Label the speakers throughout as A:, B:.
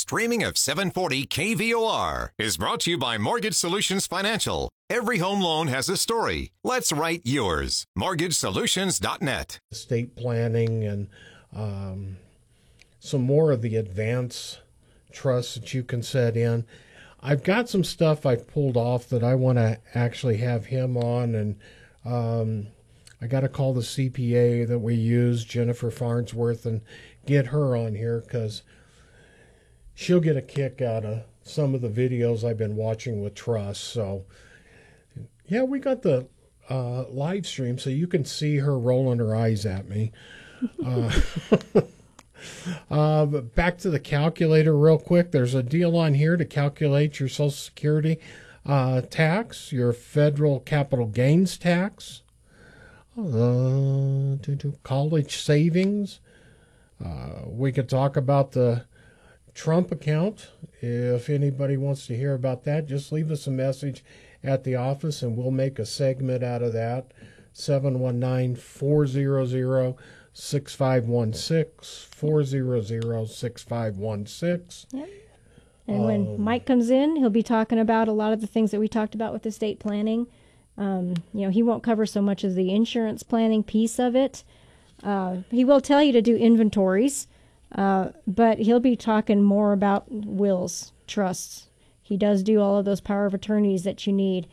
A: streaming of 740 KVOR is brought to you by Mortgage Solutions Financial. Every home loan has a story. Let's write yours. MortgageSolutions.net.
B: Estate planning and some more of the advanced trusts that you can set in. I've got some stuff I've pulled off that I want to actually have him on, and I got to call the CPA that we use, Jennifer Farnsworth, and get her on here because she'll get a kick out of some of the videos I've been watching with trusts. So, yeah, we got the live stream so you can see her rolling her eyes at me. Back to the calculator real quick. There's a deal on here to calculate your Social Security tax, your federal capital gains tax, college savings. We could talk about the Trump account. If anybody wants to hear about that, just leave us a message at the office and we'll make a segment out of that. 719-400-6516, 400-6516.
C: Yep. And when Mike comes in, he'll be talking about a lot of the things that we talked about with estate planning. He won't cover so much as the insurance planning piece of it. He will tell you to do inventories, but he'll be talking more about wills, trusts. He does do all of those power of attorneys that you need.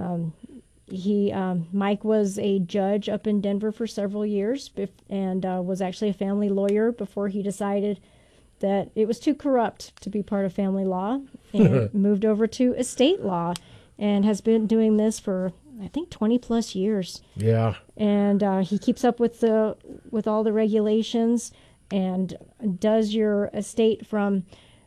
C: Mike was a judge up in Denver for several years and was actually a family lawyer before he decided that it was too corrupt to be part of family law and moved over to estate law and has been doing this for, I think, 20 plus years. Yeah. And he keeps up with all the regulations and does your estate from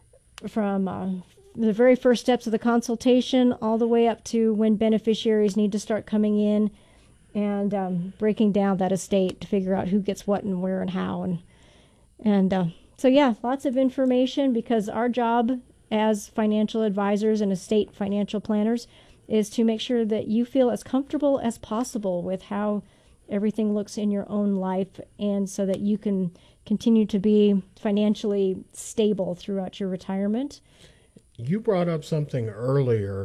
C: the very first steps of the consultation all the way up to when beneficiaries need to start coming in and breaking down that estate to figure out who gets what and where and how. So yeah, lots of information, because our job as financial advisors and estate financial planners is to make sure that you feel as comfortable as possible with how everything looks in your own life, and so that you can continue to be financially stable throughout your retirement.
B: You brought up something earlier.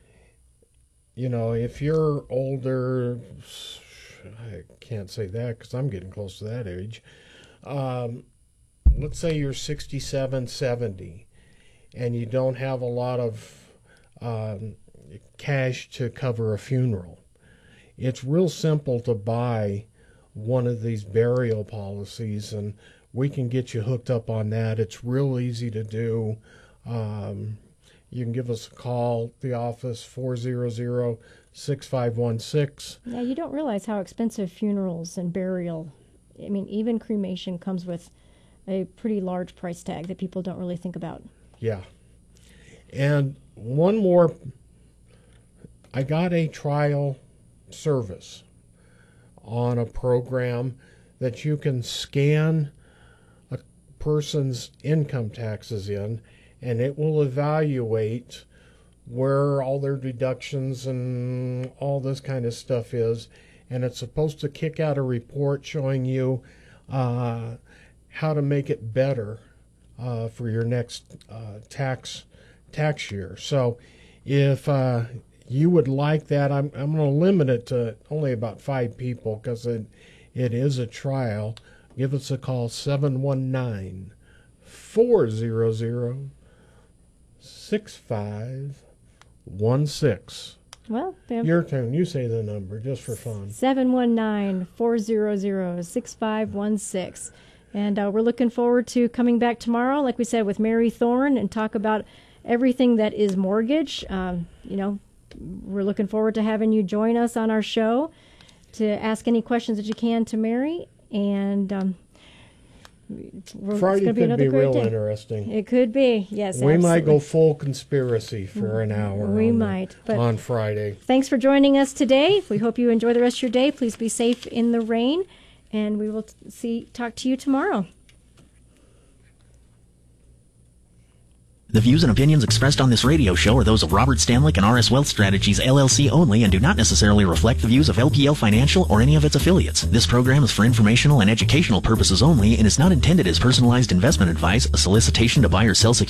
B: If you're older, I can't say that because I'm getting close to that age. Let's say you're 67, 70, and you don't have a lot of cash to cover a funeral. It's real simple to buy one of these burial policies, and we can get you hooked up on that. It's real easy to do. You can give us a call at the office, 400-6516.
C: Yeah, you don't realize how expensive funerals and burial, even cremation comes with a pretty large price tag that people don't really think about.
B: Yeah. And one more, I got a trial service on a program that you can scan a person's income taxes in, and it will evaluate where all their deductions and all this kind of stuff is. And it's supposed to kick out a report showing you how to make it better for your next tax year. So if you would like that, I'm going to limit it to only about 5 people because it is a trial. Give us a call, 719-400-6516.
C: Well,
B: your turn. You say the number just for fun.
C: 719-400-6516. And we're looking forward to coming back tomorrow, like we said, with Mary Thorne, and talk about everything that is mortgage. We're looking forward to having you join us on our show to ask any questions that you can to Mary. And
B: Friday could be real interesting.
C: It could be, yes.
B: We
C: absolutely.
B: might go full conspiracy for an hour. On Friday.
C: Thanks for joining us today. We hope you enjoy the rest of your day. Please be safe in the rain, and we will talk to you tomorrow.
D: The views and opinions expressed on this radio show are those of Robert Stanlick and RS Wealth Strategies, LLC only, and do not necessarily reflect the views of LPL Financial or any of its affiliates. This program is for informational and educational purposes only and is not intended as personalized investment advice, a solicitation to buy or sell securities,